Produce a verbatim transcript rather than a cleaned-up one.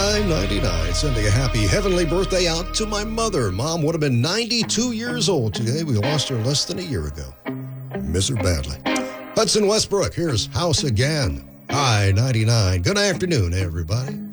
I ninety-nine, sending a happy heavenly birthday out to my mother. Mom would have been ninety-two years old today. We lost her less than a year ago. Miss her badly. Hudson Westbrook, here's House Again. I ninety-nine. Good afternoon, everybody.